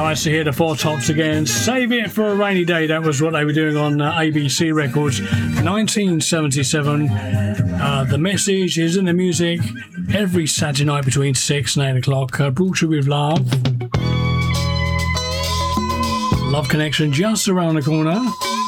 Nice to hear the Four Tops again. Save It for a Rainy Day. That was what they were doing on ABC Records, 1977. The message is in the music every Saturday night between 6 and 8 o'clock. Brought to you with love. Love Connection just around the corner.